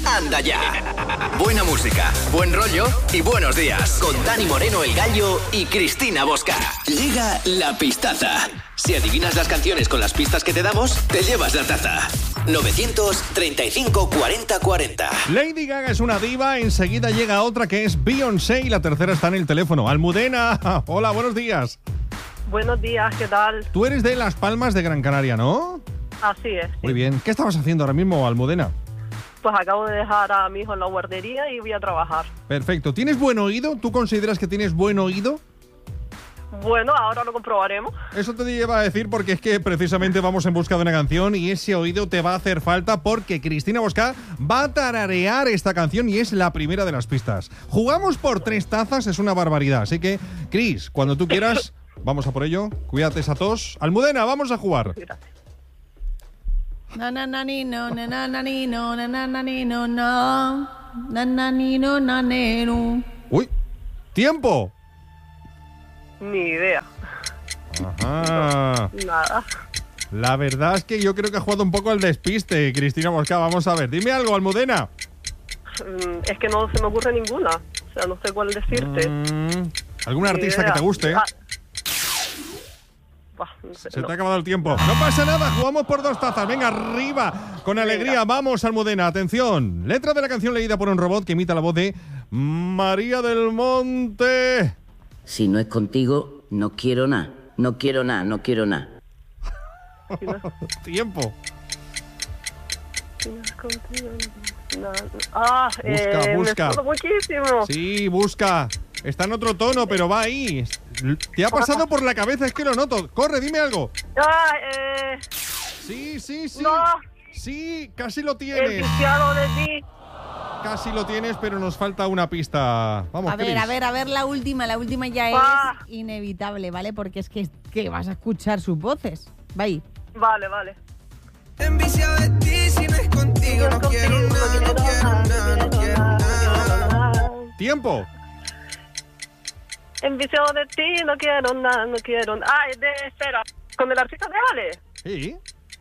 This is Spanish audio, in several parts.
Anda Ya. Buena música, buen rollo y buenos días. Con Dani Moreno, el Gallo, y Cristina Bosca. Llega la pistaza. Si adivinas las canciones con las pistas que te damos, te llevas la taza. 935 40 40. Lady Gaga es una diva, enseguida llega otra que es Beyoncé y la tercera está en el teléfono. Almudena, hola, buenos días. Buenos días, ¿qué tal? Tú eres de Las Palmas de Gran Canaria, ¿no? Así es. Muy bien. ¿Qué estabas haciendo ahora mismo, Almudena? Pues acabo de dejar a mi hijo en la guardería y voy a trabajar. Perfecto. ¿Tienes buen oído? ¿Tú consideras que tienes buen oído? Bueno, ahora lo comprobaremos. Eso te lleva a decir porque es que precisamente vamos en busca de una canción y ese oído te va a hacer falta porque Cristina Bosca va a tararear esta canción y es la primera de las pistas. Jugamos por 3 tazas, es una barbaridad. Así que, Cris, cuando tú quieras, vamos a por ello. Cuídate esa tos. Almudena, vamos a jugar. Gracias. Na na na ni no na na na ni no na na na ni no no na na ni no na nenu. ¡Uy! ¡Tiempo! Ni idea. Ajá. Nada. La verdad es que yo creo que ha jugado un poco al despiste, Cristina Bosca. Vamos a ver. Dime algo, Almudena. Es que no se me ocurre ninguna. O sea, no sé cuál decirte. ¿Algún Ni artista idea. que te guste? Se te ha acabado el tiempo. No pasa nada, jugamos por 2 tazas. Venga, arriba, con alegría. Vamos, Almudena, atención. Letra de la canción leída por un robot que imita la voz de María del Monte. Si no es contigo, no quiero nada. No quiero nada, no quiero nada. Tiempo. Me busca. esfuerzo muchísimo. Sí, busca. Está en otro tono, pero va ahí. Te ha pasado por la cabeza, es que lo noto. Corre, dime algo. Sí. No. Sí, casi lo El tienes. viciado de ti. Casi lo tienes, pero nos falta una pista. Vamos, A ver, Cris. a ver, la última ya es inevitable, ¿vale? Porque es que vas a escuchar sus voces. Va ahí. Vale. Enviciado de ti, si no es contigo, no quiero nada. Tiempo. Enviciado de ti, no quiero nada. Es de Espera. ¿Con el artista de Ale? Sí.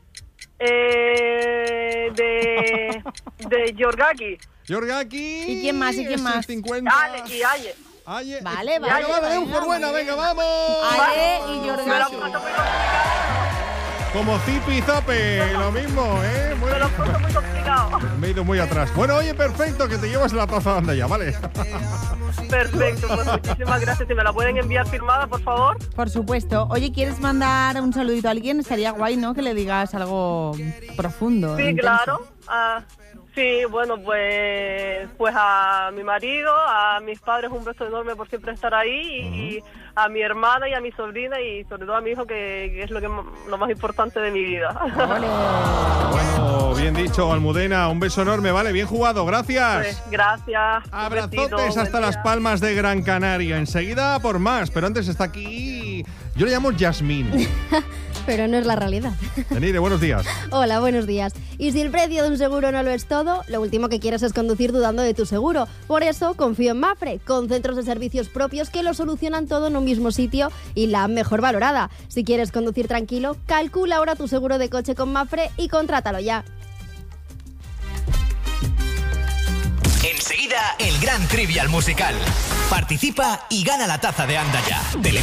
De Yorgaki. Yorgaki. ¿Y quién más? es el 50. Ale y Aye. Aye. Vale. Vale, un por buena, venga, vamos. Ale y Me lo Yorgaki. puso muy complicado. Como Zipi y Zape, lo mismo, ¿eh? Me lo puso muy complicado. Me he ido muy atrás. Bueno, oye, perfecto, que te llevas la taza de Anda Ya, ¿vale? Perfecto, pues muchísimas gracias. Si me la pueden enviar firmada, por favor. Por supuesto. Oye, ¿quieres mandar un saludito a alguien? Estaría guay, ¿no? Que le digas algo profundo. Sí, intenso. claro. Sí, bueno, pues a mi marido, a mis padres un beso enorme por siempre estar ahí y a mi hermana y a mi sobrina y sobre todo a mi hijo que es lo más importante de mi vida. Ole. Bueno, bien dicho, Almudena, un beso enorme, ¿vale? Bien jugado, gracias. Pues, gracias. Un Abrazotes besito, hasta buen Las día. Palmas de Gran Canaria. Enseguida por más, pero antes está aquí... Yo le llamo Yasmín. Pero no es la realidad. Tenire, buenos días. Hola, buenos días. Y si el precio de un seguro no lo es todo, lo último que quieres es conducir dudando de tu seguro. Por eso confío en Mapfre, con centros de servicios propios que lo solucionan todo en un mismo sitio y la mejor valorada. Si quieres conducir tranquilo, calcula ahora tu seguro de coche con Mapfre y contrátalo ya. Enseguida, el gran Trivial musical. Participa y gana la taza de Anda Ya. Teléfono